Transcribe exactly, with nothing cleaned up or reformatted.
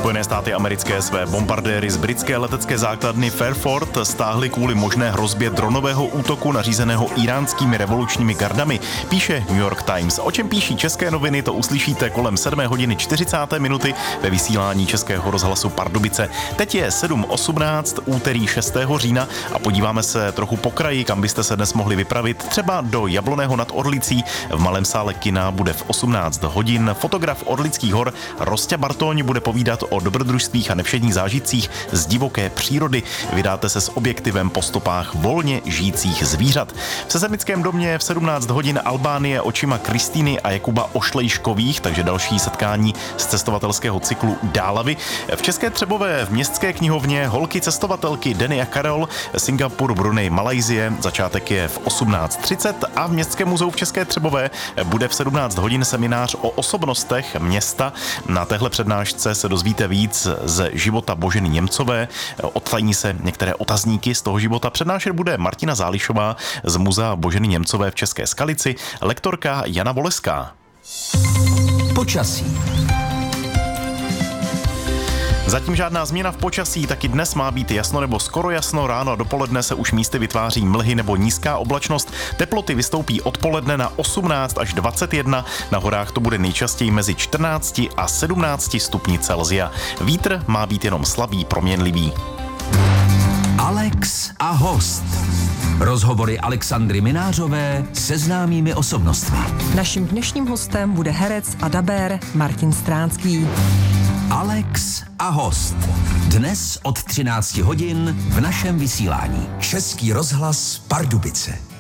Spojené státy americké své bombardéry z britské letecké základny Fairford stáhly kvůli možné hrozbě dronového útoku nařízeného iránskými revolučními gardami, píše New York Times. O čem píší české noviny, to uslyšíte kolem sedmé hodiny čtyřicáté minuty ve vysílání Českého rozhlasu Pardubice. Teď je sedm osmnáct, úterý šestého října a podíváme se trochu po kraji, kam byste se dnes mohli vypravit. Třeba do Jabloného nad Orlicí. V malém sále kina bude v osmnáct hodin. Fotograf Orlických hor Rosťa Bartoň bude povídat o dobrodružstvích a nevšedních zážitcích z divoké přírody. Vydáte se s objektivem po stopách volně žijících zvířat. V Sezemickém domě v sedmnáct hodin Albánie očima Kristýny a Jakuba Ošlejškových, takže další setkání z cestovatelského cyklu Dálavy. V České Třebové v městské knihovně holky cestovatelky Denny a Karol, Singapur, Brunei, Malajsie. Začátek je v osmnáct třicet a v Městském muzeu v České Třebové bude v sedmnáct hodin seminář o osobnostech města. Na téhle přednášce se dozvíte víc z života Boženy Němcové. Odtajní se některé otazníky z toho života. Přednášet bude Martina Zálišová z Muzea Boženy Němcové v České Skalici, lektorka Jana Boleská. Počasí. Zatím žádná změna v počasí, taky dnes má být jasno nebo skoro jasno, ráno a dopoledne se už místy vytváří mlhy nebo nízká oblačnost. Teploty vystoupí odpoledne na osmnáct až dvacet jedna, na horách to bude nejčastěji mezi čtrnáct a sedmnáct stupni Celsia. Vítr má být jenom slabý, proměnlivý. Alex a host. Rozhovory Alexandry Minářové se známými osobnostmi. Naším dnešním hostem bude herec a dabér Martin Stránský. Alex a host. Dnes od třinácti hodin v našem vysílání. Český rozhlas Pardubice.